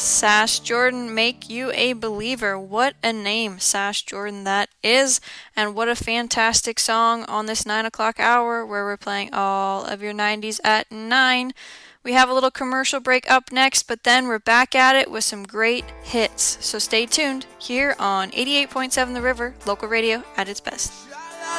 Sash Jordan, Make You a Believer. What a name, Sash Jordan, that is. And what a fantastic song on this 9 o'clock hour where we're playing all of your 90s at 9. We have a little commercial break up next, but then we're back at it with some great hits. So stay tuned here on 88.7 The River, local radio at its best.